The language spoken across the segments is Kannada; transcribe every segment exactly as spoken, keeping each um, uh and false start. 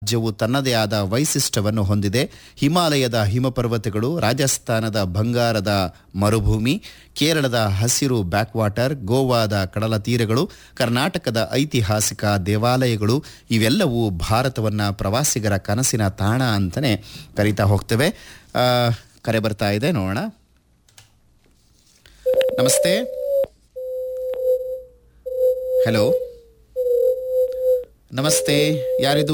ರಾಜ್ಯವು ತನ್ನದೇ ಆದ ವೈಶಿಷ್ಟ್ಯವನ್ನು ಹೊಂದಿದೆ. ಹಿಮಾಲಯದ ಹಿಮಪರ್ವತಗಳು, ರಾಜಸ್ಥಾನದ ಬಂಗಾರದ ಮರುಭೂಮಿ, ಕೇರಳದ ಹಸಿರು ಬ್ಯಾಕ್ವಾಟರ್, ಗೋವಾದ ಕಡಲ ತೀರಗಳು, ಕರ್ನಾಟಕದ ಐತಿಹಾಸಿಕ ದೇವಾಲಯಗಳು ಇವೆಲ್ಲವೂ ಭಾರತವನ್ನು ಪ್ರವಾಸಿಗರ ಕನಸಿನ ತಾಣ ಅಂತಲೇ ಕರೀತಾ ಹೋಗ್ತವೆ. ಕರೆ ಬರ್ತಾ ಇದೆ, ನೋಡೋಣ. ನಮಸ್ತೆ. ಹಲೋ, ನಮಸ್ತೆ. ಯಾರಿದು?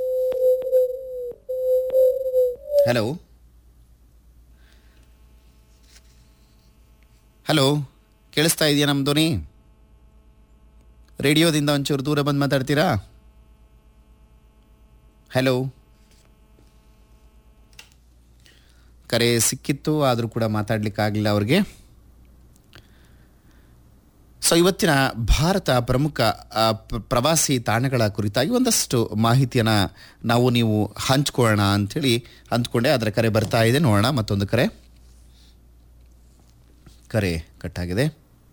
ಹಲೋ ಹಲೋ ಕೇಳಿಸ್ತಾ ಇದೆಯಾ ನಮ್ಮ ಧ್ವನಿ? ರೇಡಿಯೋದಿಂದ ಒಂಚೂರು ದೂರ ಬಂದು ಮಾತಾಡ್ತೀರಾ? ಹಲೋ, ಕರೆ ಸಿಕ್ಕಿತ್ತು, ಆದರೂ ಕೂಡ ಮಾತಾಡಲಿಕ್ಕಾಗಲಿಲ್ಲ ಅವ್ರಿಗೆ. ಸೊ ಇವತ್ತಿನ ಭಾರತ ಪ್ರಮುಖ ಪ್ರವಾಸಿ ತಾಣಗಳ ಕುರಿತಾಗಿ ಒಂದಷ್ಟು ಮಾಹಿತಿಯನ್ನು ನಾವು ನೀವು ಹಂಚ್ಕೊಳ್ಳೋಣ ಅಂಥೇಳಿ ಅಂದ್ಕೊಂಡೆ. ಅದರ ಕರೆ ಬರ್ತಾ ಇದೆ, ನೋಡೋಣ. ಮತ್ತೊಂದು ಕರೆ ಕರೆ ಕಟ್ಟಾಗಿದೆ.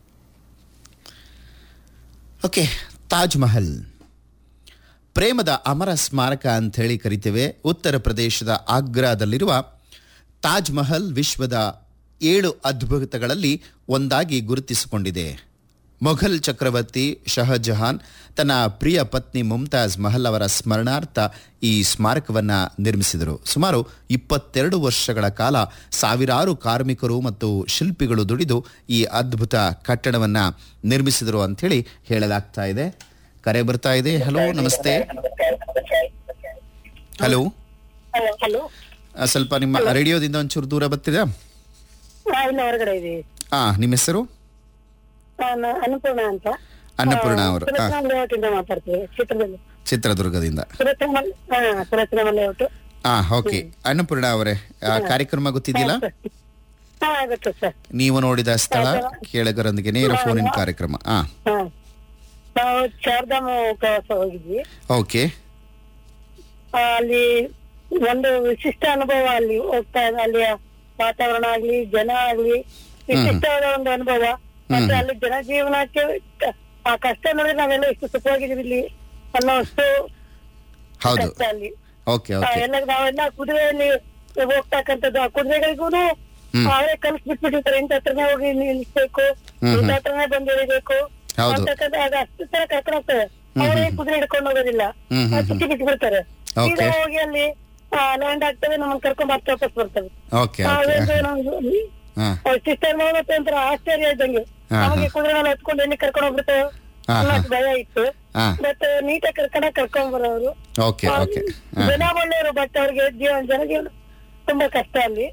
ಓಕೆ, ತಾಜ್ ಮಹಲ್ ಪ್ರೇಮದ ಅಮರ ಸ್ಮಾರಕ ಅಂಥೇಳಿ ಕರಿತೇವೆ. ಉತ್ತರ ಪ್ರದೇಶದ ಆಗ್ರಾದಲ್ಲಿರುವ ತಾಜ್ ಮಹಲ್ ವಿಶ್ವದ ಏಳು ಅದ್ಭುತಗಳಲ್ಲಿ ಒಂದಾಗಿ ಗುರುತಿಸಿಕೊಂಡಿದೆ. ಮೊಘಲ್ ಚಕ್ರವರ್ತಿ ಶಹಜಹಾನ್ ತನ್ನ ಪ್ರಿಯ ಪತ್ನಿ ಮುಮ್ತಾಜ್ ಮಹಲ್ ಅವರ ಸ್ಮರಣಾರ್ಥ ಈ ಸ್ಮಾರಕವನ್ನು ನಿರ್ಮಿಸಿದರು. ಸುಮಾರು ಇಪ್ಪತ್ತೆರಡು ವರ್ಷಗಳ ಕಾಲ ಸಾವಿರಾರು ಕಾರ್ಮಿಕರು ಮತ್ತು ಶಿಲ್ಪಿಗಳು ದುಡಿದು ಈ ಅದ್ಭುತ ಕಟ್ಟಡವನ್ನು ನಿರ್ಮಿಸಿದರು ಅಂಥೇಳಿ ಹೇಳಲಾಗ್ತಾ ಇದೆ. ಕರೆ ಬರ್ತಾ ಇದೆ. ಹಲೋ, ನಮಸ್ತೆ. ಹಲೋ, ಸ್ವಲ್ಪ ನಿಮ್ಮ ರೇಡಿಯೋದಿಂದ ಒಂಚೂರು ದೂರ ಬರ್ತೀರಾ? ಹಾ, ನಿಮ್ಮ ಹೆಸರು? ಅನ್ನಪೂರ್ಣ ಅಂತ. ಅನ್ನಪೂರ್ಣ ಅವರು ಮಾತಾಡ್ತೀವಿ, ಚಿತ್ರದುರ್ಗದಿಂದ. ಹಾ, ಓಕೆ. ಅನ್ನಪೂರ್ಣ ಅವರೇ, ಕಾರ್ಯಕ್ರಮ ಗೊತ್ತಿದ್ದಿಲ್ಲ? ನೀವು ನೋಡಿದ ಸ್ಥಳ ಕೇಳಗರೊಂದಿಗೆ ನೇರ ಫೋನಿನ ಕಾರ್ಯಕ್ರಮ. ಹಾ, ನಾವು ಚಾರ್ಧಾಮ ಪ್ರವಾಸ ಹೋಗಿದ್ವಿ. ಓಕೆ. ಅಲ್ಲಿ ಒಂದು ವಿಶಿಷ್ಟ ಅನುಭವ. ಅಲ್ಲಿ ಹೋಗ್ತಾ ಅಲ್ಲಿಯ ವಾತಾವರಣ ಆಗ್ಲಿ, ಜನ ಆಗ್ಲಿ, ವಿಶಿಷ್ಟವಾದ ಒಂದು ಅನುಭವ. ಮತ್ತೆ ಅಲ್ಲಿ ಜನಜೀವನಕ್ಕೆ ಆ ಕಷ್ಟ ನೋಡಿ ನಾವೆಲ್ಲ ಎಷ್ಟು ಸುಖವಾಗಿದ್ದೀವಿ ಇಲ್ಲಿ ಅನ್ನೋಷ್ಟು ಕಷ್ಟ ಅಲ್ಲಿ. ಎಲ್ಲ ನಾವೆಲ್ಲ ಕುದುರೆಯಲ್ಲಿ ಹೋಗ್ತಕ್ಕಂಥದ್ದು. ಆ ಕುದುರೆಗಳಿಗೂ ಅವರೇ ಕಲ್ಸ್ಬಿಟ್ಬಿಟ್ಟಿರ್ತಾರೆ, ಇಂಥ ಹತ್ರನೇ ಹೋಗಿ ನಿಲ್ಸ್ಬೇಕು, ಇಂಥ ಹತ್ರನೇ ಬಂದು ಇಳಿಬೇಕು ಅಂತಕ್ಕಂಥ. ಆಗ ಅಷ್ಟು ತರ ಕರ್ಕೊಂಡು ಹೋಗ್ತಾರೆ. ಅವರೇ ಕುದುರೆ ಹಿಡ್ಕೊಂಡು ಹೋಗೋದಿಲ್ಲ, ಸುತ್ತಿ ಬಿಟ್ಬಿಡ್ತಾರೆ. ಈಗ ಹೋಗಿ ಅಲ್ಲಿ ಲ್ಯಾಂಡ್ ಆಗ್ತದೆ, ನಮ್ಮನ್ನ ಕರ್ಕೊಂಡ್ ಮತ್ತೆ ವಾಪಸ್ ಬರ್ತವೆ. ಸಿಸ್ಟರ್ ಮತ್ತೆ ಒಂಥರ ಆಶ್ಚರ್ಯ ಇದ್ದಂಗೆ. ನಮಗೆ ಕುದುರೆ ಮೇಲೆ ಹತ್ಕೊಂಡು ಎಲ್ಲಿ ಕರ್ಕೊಂಡು ಹೋಗ್ಬಿಡ್ತೇವೆ ಅನ್ನೋದು ಭಯ ಇತ್ತು. ಬಟ್ ನೀಟಾಗಿ ಕರ್ಕೊಂಡ ಕರ್ಕೊಂಡ್ ಬರೋರು. ಜನ ಒಳ್ಳೆಯವರು, ಬಟ್ ಅವ್ರಿಗೆ ಜೀವನ ಜನಜೀವನ ತುಂಬಾ ಕಷ್ಟ ಅಲ್ಲಿ.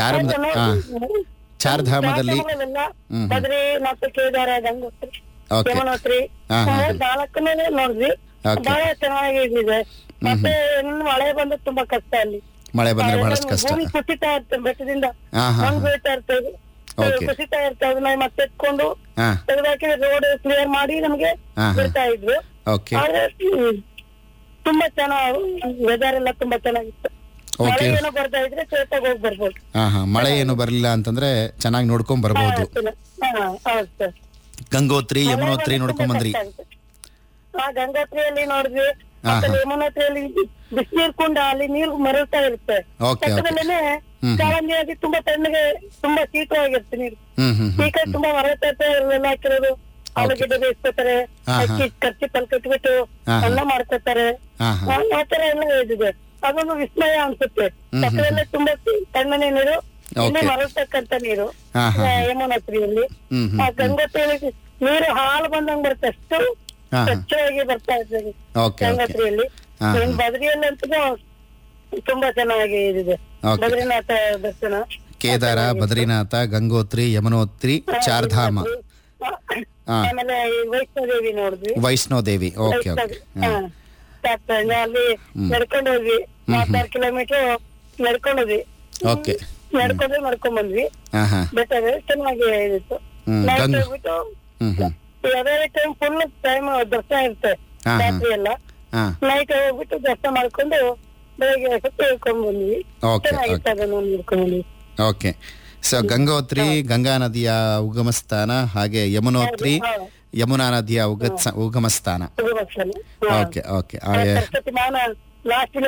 ಬದ್ರಿ ಮತ್ತೆ ಕೇದಾರ, ಗಂಗೋತ್ರಿ, ಯಮುನೋತ್ರಿ ನಾಲ್ಕನೇ ನೋಡಿದ್ವಿ. ಬಹಳ ಚೆನ್ನಾಗಿ ಇದೆ. ಮತ್ತೆ ಮಳೆ ಬಂದ್ರೆ ತುಂಬಾ ಕಷ್ಟ ಅಲ್ಲಿ. ಮಳೆ ಬಂದ್ರೆ ಬಹಳಷ್ಟು ಕಷ್ಟ. ಭೂಮಿ ಕುಸಿತಾ ಇರ್ತದೆ, ಬೆಟ್ಟದಿಂದ ಮಣ್ಣು ಬೀಳ್ತಾ ಇರ್ತದೆ, ಕುಸಿತಾ ಇರ್ತದೆ. ನಾವು ಮತ್ತೆ ಎತ್ಕೊಂಡು ತೆಗೆದಾಕಿ ರೋಡ್ ಕ್ಲಿಯರ್ ಮಾಡಿ ನಮ್ಗೆ ಬಿಡ್ತಾ ಇದ್ರು. ತುಂಬಾ ಚೆನ್ನಾಗಿ ವೆದರ್ ಎಲ್ಲ ತುಂಬಾ ಚೆನ್ನಾಗಿತ್ತು. ಮಳೆ ಏನೋ ಬರ್ತಾ ಇದ್ರೆ ಸೇಫಾಗಿ ಹೋಗಿ ಬರ್ಬೋದು. ಮಳೆ ಏನು ಬರ್ಲಿಲ್ಲ ಅಂತಂದ್ರೆ ಚೆನ್ನಾಗಿ ನೋಡ್ಕೊಂಡ್ ಬರ್ಬೋದು. ಹೌದು ಸರ್. ಗಂಗೋತ್ರಿ, ಯಮುನೋತ್ರಿ ನೋಡ್ಕೊಂಡ್ ಬಂದ್ರಿ? ಹಾ, ಗಂಗೋತ್ರಿಯಲ್ಲಿ ನೋಡಿದ್ವಿ. ಯಮುನೋತ್ರಿಯಲ್ಲಿ ಬಿಸಿನೀರ್ ಕುಂಡ, ಅಲ್ಲಿ ನೀರು ಮರಳ್ತಾ ಇರುತ್ತೆ. ಪಕ್ಕದಲ್ಲೇನೆ ಕಾಲಂದಿಯಾಗಿ ತುಂಬಾ ತಣ್ಣಗೆ, ತುಂಬಾ ಶೀತವಾಗಿರುತ್ತೆ ನೀರು. ಶೀತ ತುಂಬಾ ಮರಳ್ತಾ ಇರ್ತದೆ. ಎಲ್ಲ ಹಾಕಿರೋದು ಆಲೂಗೆಡ್ಡೆ ಬೇಯಿಸ್ಕೊತಾರೆ, ಅಕ್ಕಿ ಖರ್ಚಿ ಪಲ್ ಕಟ್ಬಿಟ್ಟು ಅನ್ನ ಮಾಡ್ಕೊತಾರೆ. ಆ ತರ ಎಲ್ಲ ಇದೆ. ಅದೊಂದು ವಿಸ್ಮಯ ಅನ್ಸುತ್ತೆ. ಪಕ್ಕದಲ್ಲೇ ತುಂಬಾ ತಣ್ಣನೆ ನೀರು, ಇನ್ನೇ ಮರಳ್ತಕ್ಕಂತ ನೀರು ಯಮುನೋತ್ರಿಯಲ್ಲಿ. ಆ ಗಂಗೋತ್ರಿಯಲ್ಲಿ ನೀರು ಹಾಲು ಬಂದಂಗ್ ಬರುತ್ತೆ, ಅಷ್ಟು ಸ್ವಚ್ಛವಾಗಿ ಬರ್ತಾ ಇರ್ತದೆ ಗಂಗೋತ್ರಿಯಲ್ಲಿ. ಬದ್ರಿಯಲ್ಲಿ ಅಂತೂ ತುಂಬಾ ಚೆನ್ನಾಗಿ ಇದೆ. ಬದ್ರಿನಾಥ ದರ್ಶನ, ಕೇದಾರ, ಬದ್ರಿನಾಥ, ಗಂಗೋತ್ರಿ, ಯಮುನೋತ್ರಿ, ಚಾರ್ಧಾಮ. ಆಮೇಲೆ ವೈಷ್ಣೋದೇವಿ ನೋಡಿದ್ವಿ. ವೈಷ್ಣೋದೇವಿ, ಓಕೆ. ಅಲ್ಲಿ ನಡ್ಕೊಂಡು ಹೋದ್ವಿ, ನಾಲ್ಕಾರು ಕಿಲೋಮೀಟರ್ ನಡ್ಕೊಂಡು ಹೋದ್ವಿ. ನಡ್ಕೊಂಡ್ರೆ ನಡ್ಕೊಂಡ್ ಬಂದ್ವಿ. ಬೆಟ್ಟ ಚೆನ್ನಾಗಿ ಇತ್ತು. ನೈಟ್ ಹೋಗ್ಬಿಟ್ಟು ಅದೇ ಟೈಮ್ ಫುಲ್ ಟೈಮ್ ದರ್ಶನ ಇರುತ್ತೆ ರಾತ್ರಿ ಎಲ್ಲ. ನೈಟ್ ಹೋಗ್ಬಿಟ್ಟು ದರ್ಶನ ಮಾಡ್ಕೊಂಡು ಬೆಳಗ್ಗೆ ಹೊತ್ತು ಹೇಳ್ಕೊಂಡ್ ಬಂದ್ವಿ. ಚೆನ್ನಾಗಿತ್ತು, ಅದನ್ನ ನೋಡ್ಕೊಂಡ್ ಬಂದ್ವಿ. ಓಕೆ. ಸೊ ಗಂಗೋತ್ರಿ ಗಂಗಾ ನದಿಯ ಉಗಮ ಸ್ಥಾನ, ಹಾಗೆ ಯಮುನೋತ್ರಿ ಯಮುನಾ ನದಿಯ ಉಗಮ ಸ್ಥಾನ. Okay okay. ಲಾಸ್ಟ್